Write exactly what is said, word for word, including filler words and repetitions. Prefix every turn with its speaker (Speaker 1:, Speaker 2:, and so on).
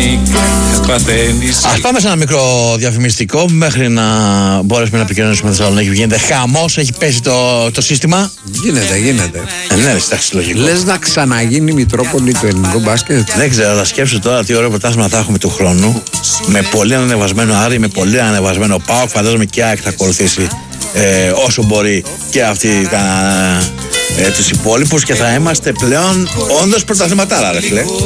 Speaker 1: Ας πάμε σε ένα μικρό διαφημιστικό μέχρι να μπορέσουμε να επικοινωνήσουμε με Θεσσαλονίκη. Γίνεται χαμός, έχει πέσει το, το σύστημα.
Speaker 2: Γίνεται, γίνεται.
Speaker 1: Ε, ναι, εντάξει, λογικό.
Speaker 2: Λες να ξαναγίνει η Μητρόπολη του ελληνικού μπάσκετ?
Speaker 1: Δεν ξέρω, θα σκέψω τώρα τι ωραίο πρωτάθλημα θα έχουμε του χρόνου. Με πολύ ανεβασμένο Άρη, με πολύ ανεβασμένο ΠΑΟΚ. Φαντάζομαι και η ΑΕΚ θα ακολουθήσει ε, όσο μπορεί και αυτή τα, ε, τους υπόλοιπους και θα είμαστε πλέον όντως πρωταθληματάρα, ρε φίλε.